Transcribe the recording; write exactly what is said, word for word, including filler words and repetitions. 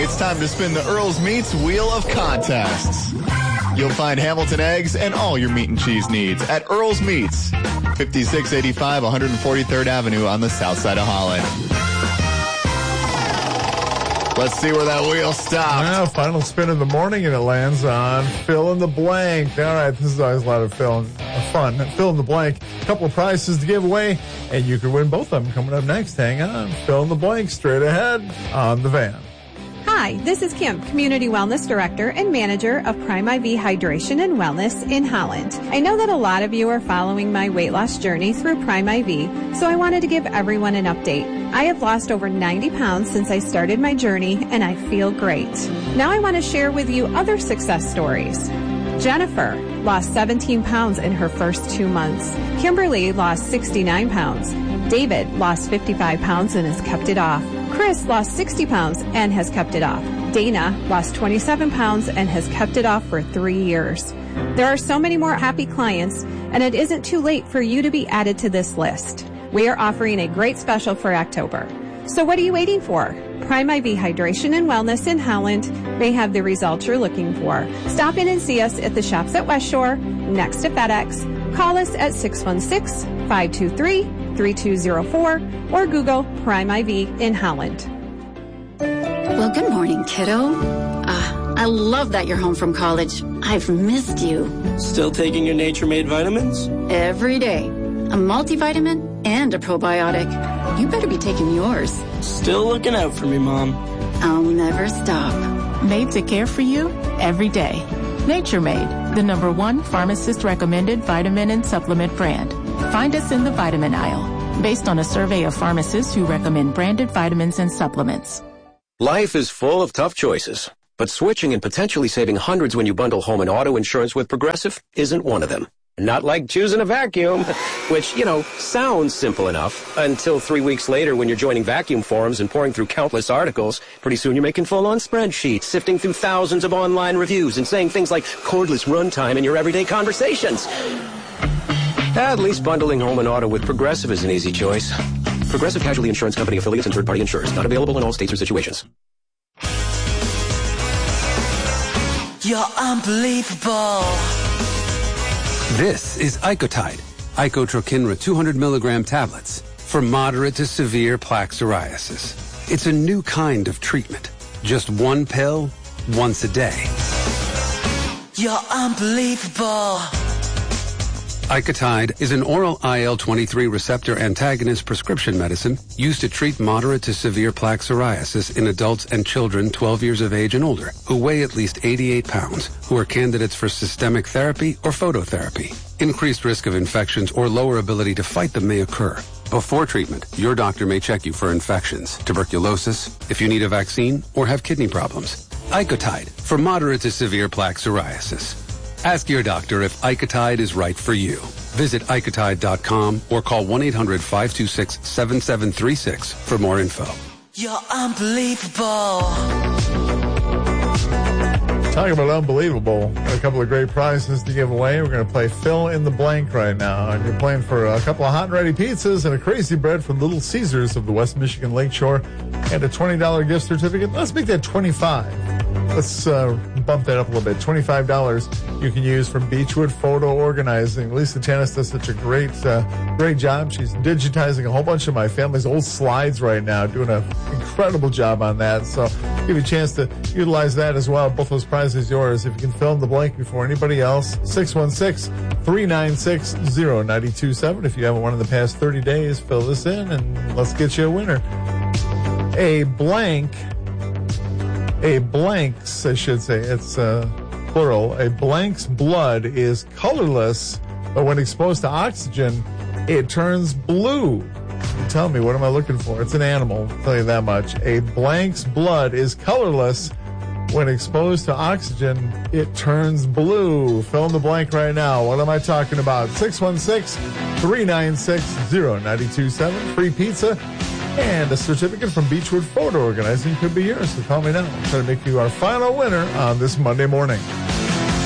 It's time to spin the Earl's Meats Wheel of Contests. You'll find Hamilton eggs and all your meat and cheese needs at Earl's Meats, fifty-six eighty-five one forty-third Avenue on the south side of Holland. Let's see where that wheel stops. Now, final spin of the morning, and it lands on fill in the blank. All right, this is always a lot of fill, uh, fun. Fill in the blank. A couple of prizes to give away, and you could win both of them coming up next. Hang on. Fill in the blank straight ahead on the van. Hi, this is Kim, Community Wellness Director and Manager of Prime I V Hydration and Wellness in Holland. I know that a lot of you are following my weight loss journey through Prime I V, so I wanted to give everyone an update. I have lost over ninety pounds since I started my journey, and I feel great. Now I want to share with you other success stories. Jennifer lost seventeen pounds in her first two months. Kimberly lost sixty-nine pounds. David lost fifty-five pounds and has kept it off. Chris lost sixty pounds and has kept it off. Dana lost twenty-seven pounds and has kept it off for three years. There are so many more happy clients, and it isn't too late for you to be added to this list. We are offering a great special for October. So what are you waiting for? Prime I V Hydration and Wellness in Holland may have the results you're looking for. Stop in and see us at the shops at West Shore, next to FedEx. Call us at six one six, five two three, three two zero four or Google Prime I V in Holland. Well, good morning, kiddo. Uh, I love that you're home from college. I've missed you. Still taking your Nature-Made vitamins? Every day. A multivitamin and a probiotic. You better be taking yours. Still looking out for me, Mom. I'll never stop. Made to care for you every day. Nature Made, the number one pharmacist-recommended vitamin and supplement brand. Find us in the vitamin aisle, based on a survey of pharmacists who recommend branded vitamins and supplements. Life is full of tough choices, but switching and potentially saving hundreds when you bundle home and auto insurance with Progressive isn't one of them. Not like choosing a vacuum, which, you know, sounds simple enough until three weeks later when you're joining vacuum forums and pouring through countless articles. Pretty soon you're making full-on spreadsheets, sifting through thousands of online reviews and saying things like cordless runtime in your everyday conversations. At least bundling home and auto with Progressive is an easy choice. Progressive Casualty Insurance Company affiliates and third-party insurers. Not available in all states or situations. You're unbelievable. This is Icotide, Icotrokinra two hundred milligram tablets for moderate to severe plaque psoriasis. It's a new kind of treatment. Just one pill, once a day. You're unbelievable. Icotide is an oral I L twenty-three receptor antagonist prescription medicine used to treat moderate to severe plaque psoriasis in adults and children twelve years of age and older who weigh at least eighty-eight pounds, who are candidates for systemic therapy or phototherapy. Increased risk of infections or lower ability to fight them may occur. Before treatment, your doctor may check you for infections, tuberculosis, if you need a vaccine, or have kidney problems. Icotide for moderate to severe plaque psoriasis. Ask your doctor if Icotide is right for you. Visit Icotide dot com or call one eight hundred, five two six, seven seven three six for more info. You're unbelievable. Talking about unbelievable, a couple of great prizes to give away. We're going to play Fill in the Blank right now. And you're playing for a couple of hot and ready pizzas and a crazy bread from Little Caesars of the West Michigan Lakeshore and a twenty dollars gift certificate. Let's make that twenty-five dollars. Let's uh, bump that up a little bit. twenty-five dollars you can use from Beechwood Photo Organizing. Lisa Tanis does such a great, uh, great job. She's digitizing a whole bunch of my family's old slides right now, doing an incredible job on that. So give you a chance to utilize that as well. Both those prizes yours. If you can fill in the blank before anybody else, six one six, three nine six, zero nine two seven. If you haven't won in the past thirty days, fill this in and let's get you a winner. A blank... A blank's, I should say, it's uh, plural. A blank's blood is colorless, but when exposed to oxygen, it turns blue. Tell me, what am I looking for? It's an animal, I'll tell you that much. A blank's blood is colorless. When exposed to oxygen, it turns blue. Fill in the blank right now. What am I talking about? six one six, three nine six, zero nine two seven. Free pizza. And a certificate from Beechwood Photo Organizing could be yours. So call me now. I'll try to make you our final winner on this Monday morning.